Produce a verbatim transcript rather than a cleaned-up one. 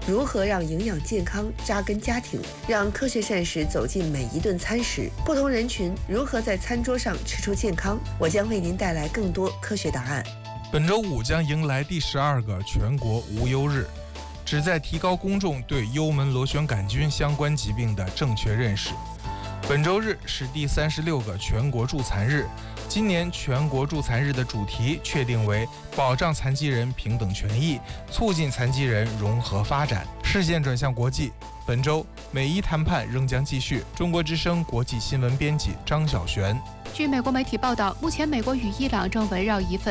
如何让营养健康扎根家庭，让科学膳食走进每一顿餐食？不同人群如何在餐桌上吃出健康？我将为您带来更多科学答案。 本周五将迎来第十二个全国无忧日，旨在提高公众对幽门螺旋杆菌相关疾病的正确认识。本周日是第三十六个全国助残日，今年全国助残日的主题确定为保障残疾人平等权益，促进残疾人融合发展。视线转向国际，本周美伊谈判仍将继续。中国之声国际新闻编辑张晓璇。 据美国媒体报道，目前美国与伊朗正围绕一份